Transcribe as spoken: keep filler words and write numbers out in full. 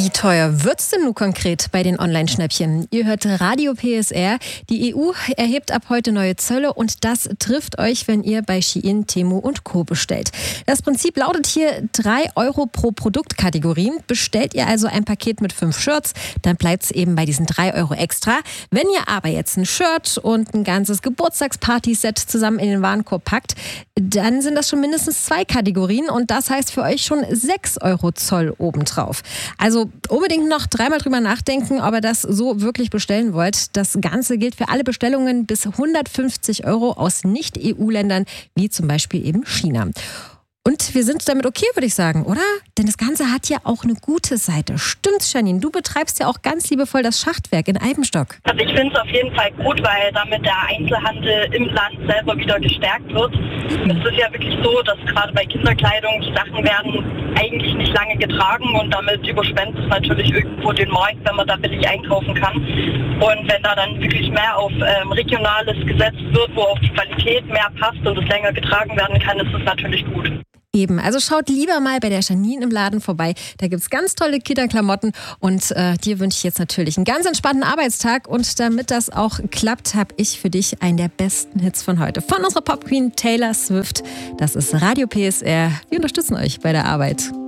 Wie teuer wird's denn nun konkret bei den Online-Schnäppchen? Ihr hört Radio P S R. Die E U erhebt ab heute neue Zölle und das trifft euch, wenn ihr bei Shein, Temu und Co. bestellt. Das Prinzip lautet hier drei Euro pro Produktkategorie. Bestellt ihr also ein Paket mit fünf Shirts, dann bleibt es eben bei diesen drei Euro extra. Wenn ihr aber jetzt ein Shirt und ein ganzes Geburtstagsparty-Set zusammen in den Warenkorb packt, dann sind das schon mindestens zwei Kategorien und das heißt für euch schon sechs Euro Zoll obendrauf. Also unbedingt noch dreimal drüber nachdenken, ob ihr das so wirklich bestellen wollt. Das Ganze gilt für alle Bestellungen bis hundertfünfzig Euro aus Nicht-E U-Ländern, wie zum Beispiel eben China. Und wir sind damit okay, würde ich sagen, oder? Denn das Ganze hat ja auch eine gute Seite. Stimmt's, Janine? Du betreibst ja auch ganz liebevoll das Schachtwerk in Eibenstock. Also ich finde es auf jeden Fall gut, weil damit der Einzelhandel im Land selber wieder gestärkt wird. Mhm. Es ist ja wirklich so, dass gerade bei Kinderkleidung die Sachen werden eigentlich nicht lange getragen und damit überschwemmt es natürlich irgendwo den Markt, wenn man da billig einkaufen kann. Und wenn da dann wirklich mehr auf ähm, Regionales gesetzt wird, wo auch die Qualität mehr passt und es länger getragen werden kann, ist es natürlich gut. Eben, also schaut lieber mal bei der Janine im Laden vorbei. Da gibt's ganz tolle Kinderklamotten und äh, dir wünsche ich jetzt natürlich einen ganz entspannten Arbeitstag und damit das auch klappt, habe ich für dich einen der besten Hits von heute. Von unserer Popqueen Taylor Swift. Das ist Radio P S R. Wir unterstützen euch bei der Arbeit.